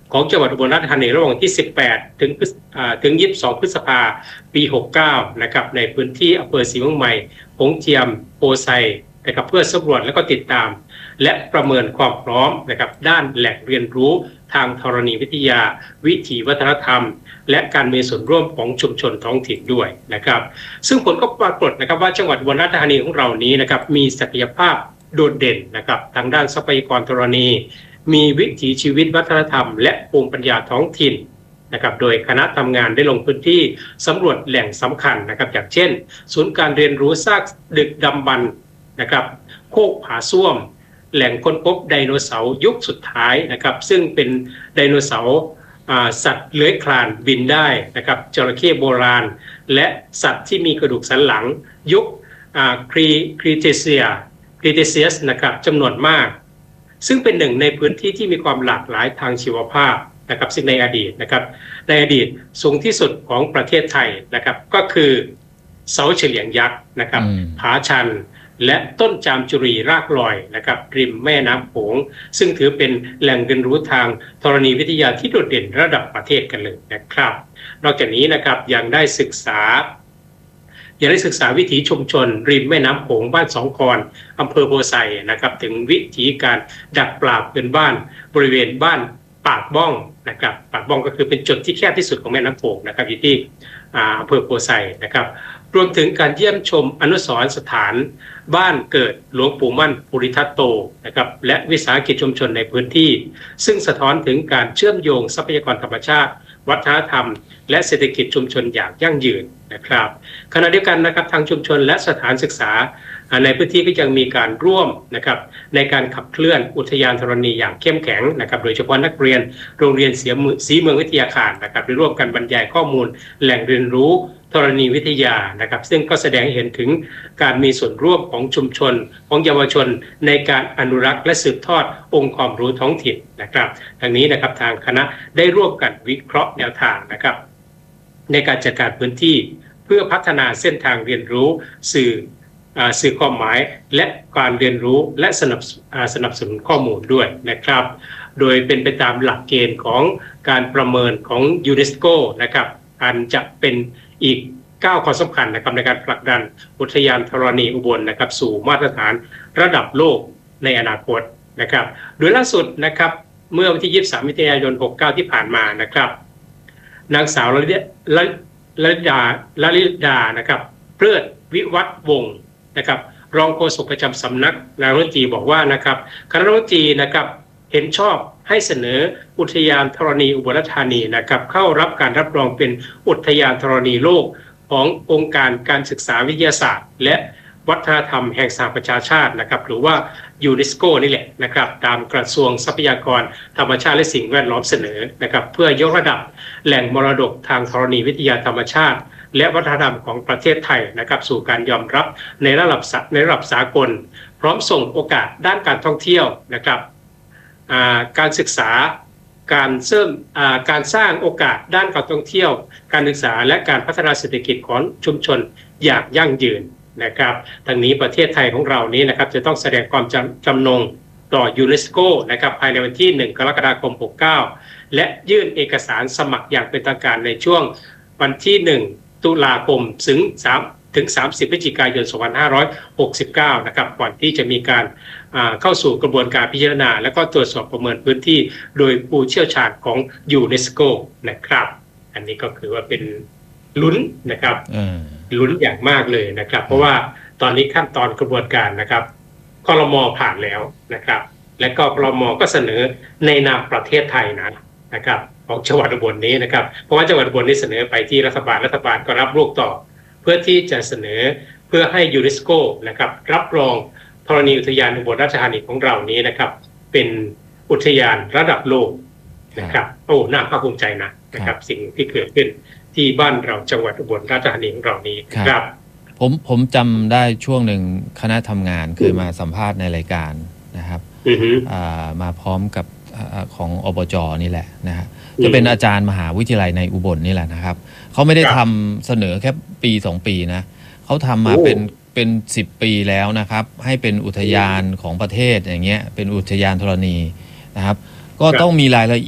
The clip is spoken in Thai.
ของจังหวัดอุบลราชธานีระหว่างที่18ถึง22พฤษภาปี69นะครับในพื้นที่อำเภอศรีเมืองใหม่โขงเจียมโพไซนะครับเพื่อสำรวจและก็ติดตามและประเมินความพร้อมนะครับด้านแหล่งเรียนรู้ทางธรณีวิทยาวิถีวัฒนธรรมและการมีส่วนร่วมของชุมชนท้องถิ่นด้วยนะครับซึ่งผลก็ปรากฏนะครับว่าจังหวัดอุบลราชธานีของเรานี้นะครับมีศักยภาพโดดเด่นนะครับทางด้านทรัพยากรธรณีมีวิถีชีวิตวัฒนธรรมและภูมิปัญญาท้องถิ่นนะครับโดยคณะทำงานได้ลงพื้นที่สำรวจแหล่งสำคัญนะครับอย่างเช่นศูนย์การเรียนรู้ซากดึกดำบรรพ์นะครับโคกผาส้วมแหล่งค้นพบไดโนเสาร์ยุคสุดท้ายนะครับซึ่งเป็นไดโนเสาร์สัตว์เลื้อยคลานบินได้นะครับจระเข้โบราณและสัตว์ที่มีกระดูกสันหลังยุคครีเทเซียสนะครับจำนวนมากซึ่งเป็นหนึ่งในพื้นที่ที่มีความหลากหลายทางชีวภาพนะครับซึ่งในอดีตนะครับในอดีตสูงที่สุดของประเทศไทยนะครับก็คือเสาเฉลียงยักษ์นะครับผาชันและต้นจามจุรีรากลอยนะครับริมแม่น้ำโขงซึ่งถือเป็นแหล่งเรียนรู้ทางธรณีวิทยาที่โดดเด่นระดับประเทศกันเลยนะครับนอกจากนี้นะครับยังได้ศึกษาวิถีชุมชนริมแม่น้ำโขงบ้านสองคอนอำเภอโพไซนะครับถึงวิธีการดักปลาเป็นบ้านบริเวณบ้านปากบ้องนะครับปากบ้องก็คือเป็นจุดที่แคบที่สุดของแม่น้ำโขงนะครับอยู่ที่อำเภอโพไซนะครับรวมถึงการเยี่ยมชมอนุสรณ์สถานบ้านเกิดหลวงปู่มั่นภูริทัตโตนะครับและวิสาหกิจชุมชนในพื้นที่ซึ่งสะท้อนถึงการเชื่อมโยงทรัพยากรธรรมชาติวัฒนธรรมและเศรษฐกิจชุมชนอย่างยั่งยืนนะครับขณะเดียวกันนะครับทางชุมชนและสถานศึกษาในพื้นที่ก็ยังมีการร่วมนะครับในการขับเคลื่อนอุทยานธรณีอย่างเข้มแข็งนะครับโดยเฉพาะนักเรียนโรงเรียนศรีเมืองวิทยาคารนะครับได้ร่วมกันบรรยายข้อมูลแหล่งเรียนรู้ธรณีวิทยานะครับซึ่งก็แสดงให้เห็นถึงการมีส่วนร่วมของชุมชนของเยาวชนในการอนุรักษ์และสืบทอดองค์ความรู้ท้องถิ่นนะครับทางนี้นะครับทางคณะได้ร่วมกันวิเคราะห์แนวทางนะครับในการจัดการพื้นที่เพื่อพัฒนาเส้นทางเรียนรู้สื่อความหมายและการเรียนรู้และสนับสนุนข้อมูลด้วยนะครับโดยเป็นไปตามหลักเกณฑ์ของการประเมินของยูเนสโกนะครับอันจะเป็นอีก9ข้อสำคัญนะครับในการผลักดันอุทยานธรณีอุบลนะครับสู่มาตรฐานระดับโลกในอนาคตนะครับโดยล่าสุดนะครับเมื่อวันที่23มิถุนายน69ที่ผ่านมานะครับนางสาวลลิดานะครับเพลิดวิวัฒน์วงศ์นะครับรองโฆษกประจำสำนักนายกรัฐมนตรีบอกว่านะครับคณะรัฐมนตรีนะครับเห็นชอบให้เสนออุทยานธรณีอุบลราชธานีนะครับเข้ารับการรับรองเป็นอุทยานธรณีโลกขององค์การการศึกษาวิทยาศาสตร์และวัฒนธรรมแห่งสหประชาชาตินะครับหรือว่ายูเนสโกนี่แหละนะครับตามกระทรวงทรัพยากรธรรมชาติและสิ่งแวดล้อมเสนอนะครับเพื่อยกระดับแหล่งมรดกทางธรณีวิทยาธรรมชาติและวัฒนธรรมของประเทศไทยนะครับสู่การยอมรับในระดับสากลพร้อมส่งโอกาสด้านการท่องเที่ยวนะครับการศึกษาการสร้างโอกาสด้านการท่องเที่ยวการศึกษาและการพัฒนาเศรษฐกิจของชุมชนอย่างยั่งยืนนะครับทั้งนี้ประเทศไทยของเรานี้นะครับจะต้องแสดงความจำนงต่อยูเนสโกนะครับภายในวันที่1กรกฎาคม69และยื่นเอกสารสมัครอย่างเป็นทางการในช่วงวันที่1ตุลาคมถึง30พฤศจิกายน2569นะครับก่อนที่จะมีการเข้าสู่กระบวนการพิจารณาและก็ตรวจสอบประเมินพื้นที่โดยผู้เชี่ยวชาญของยูเนสโกนะครับอันนี้ก็คือว่าเป็นลุ้นนะครับลุ้นอย่างมากเลยนะครับเพราะว่าตอนนี้ขั้นตอนกระบวนการนะครับครม.ผ่านแล้วนะครับและก็ครม.ก็เสนอในนามประเทศไทยนะครับของจังหวัดอุบลนี้นะครับเพราะว่าจังหวัดอุบลนี้เสนอไปที่รัฐบาลก็รับลูกต่อเพื่อที่จะเสนอเพื่อให้ยูเนสโกนะครับรับรองธรณีอุทยานอุบลราชธานีของเรานี้นะครับเป็นอุทยานระดับโลกนะครับโอ้น่าภาคภูมิใจนะครับสิ่งที่เกิดขึ้นที่บ้านเราจังหวัดอุบลราชธานีของเรานี้ครับผมจำได้ช่วงหนึ่งคณะทำงานเคยมาสัมภาษณ์ในรายการนะครับมาพร้อมกับของอบจ.นี่แหละนะฮะจะเป็นอาจารย์มหาวิทยาลัยในอุบลนี่แหละนะครับเขาไม่ได้ทำเสนอแค่ปี2ปีนะเขาทำมาเป็น10 ปีแล้วนะครับให้เป็นอุทยานของประเทศอย่างเงี้ยเป็นอุทยานธรณีนะครับก็ต้องมีรายละเอียด